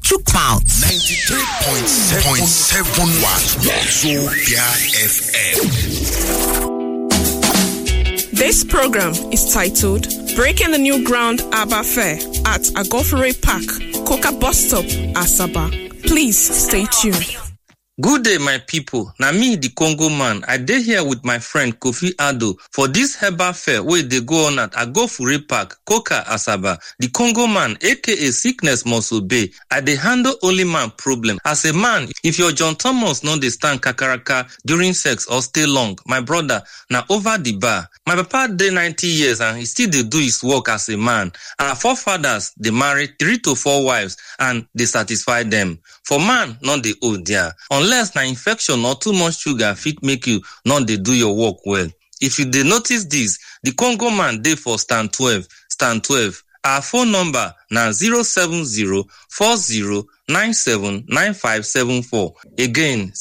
chook mouth. 93.7 Wazobia FM. This program is titled Breaking the New Ground Abba Fair at Agofere Park, Coca Bus Stop, Asaba. Please stay tuned. Good day, my people. Now me, the Congo man, I dey here with my friend Kofi Ado for this herbal fair where they go on at Agofure Park, Coca, Asaba. The Congo man, aka Sickness Must Obey. I dey handle only man problem. As a man, if your John Thomas no dey stand kakaraka during sex or stay long, my brother, now over the bar. My papa dey 90 years and he still dey do his work as a man. Our forefathers, they married 3 to 4 wives and they satisfy them. For man, not the old there. Unless na infection or too much sugar fit make you not dey do your work well. If you dey notice this, the Congo man dey for stand 12. Our phone number na 07040979574. Again,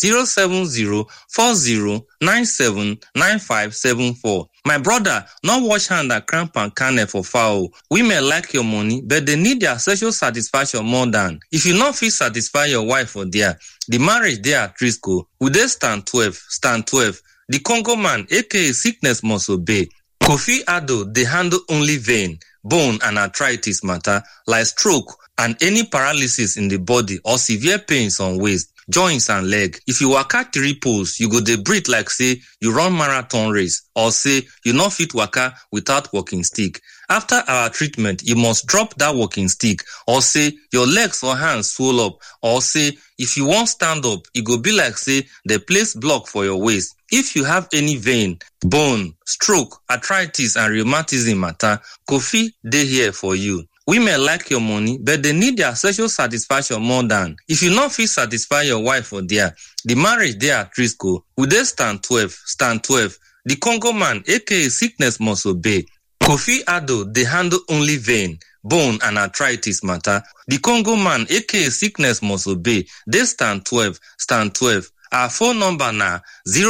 07040979574. My brother, not wash hand and cramp and kernel for foul. Women like your money, but they need their sexual satisfaction more than. If you not feel satisfy your wife or there, the marriage there at risk. We dey stand 12. The Congo man, aka Sickness Must Obey. Kofi Ado, they handle only vein, bone and arthritis matter like stroke and any paralysis in the body or severe pains on waist, joints and leg. If you waka 3 poles, you go dey breathe like say you run marathon race or say you not fit waka without walking stick. After our treatment, you must drop that walking stick or say your legs or hands swell up or say if you won't stand up, it go be like say they place block for your waist. If you have any vein, bone, stroke, arthritis and rheumatism matter, Kofi dey here for you. Women like your money, but they need their sexual satisfaction more than. If you not feel satisfy your wife or there, the marriage there at risk. We dey stand 12. The Congo man, aka Sickness Must Obey. Kofi Ado, they handle only vein, bone and arthritis matter. The Congo man, aka Sickness Must Obey. They stand 12. Our phone number na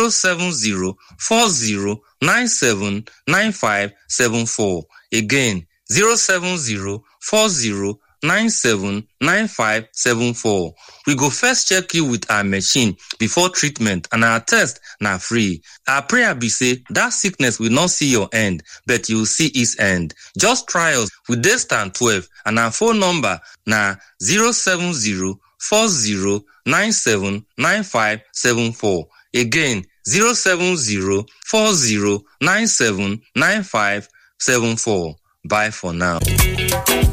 07040979574. Again, 07040979574. We go first check you with our machine before treatment and our test na free. Our prayer be say that sickness will not see your end, but you will see its end. Just try us with dey stand 12 and our phone number na 07040979574. Again, 07040979574. Bye for now.